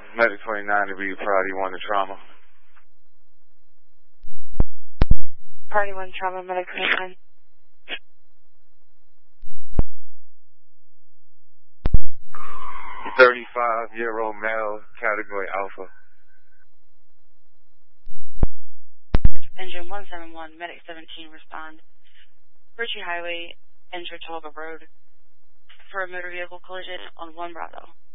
Medic 29 to be Priority 1 to trauma. Priority 1 trauma, Medic 29. $35-year-old male, category Alpha. Engine 171, Medic 17, respond. Ritchie Highway, enter Tolga Road for a motor vehicle collision on 1 Bravo.